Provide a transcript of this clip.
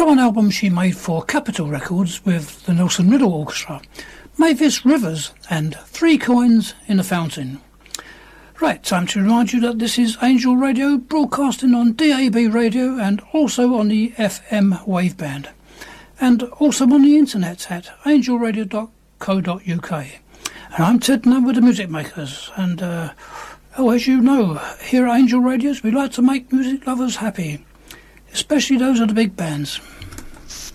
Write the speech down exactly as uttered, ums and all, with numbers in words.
from an album she made for Capitol Records with the Nelson Riddle Orchestra, Mavis Rivers and Three Coins in a Fountain. Right, time to remind you that this is Angel Radio, broadcasting on D A B radio and also on the F M waveband, and also on the internet at angel radio dot co dot U K. And I'm Ted Nunn with the Music Makers, and uh, oh, as you know, here at Angel Radios we like to make music lovers happy, especially those of the big bands.